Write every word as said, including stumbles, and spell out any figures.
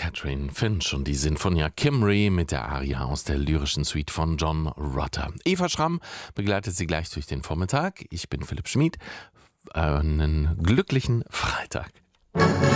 Catherine Finch und die Sinfonia Cymru mit der Aria aus der lyrischen Suite von John Rutter. Eva Schramm begleitet Sie gleich durch den Vormittag. Ich bin Philipp Schmid. Einen glücklichen Freitag.